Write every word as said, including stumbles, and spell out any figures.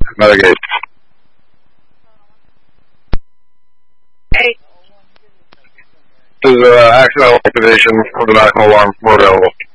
Metagate. Hey. This is uh, accidental activation of the medical alarm. More available.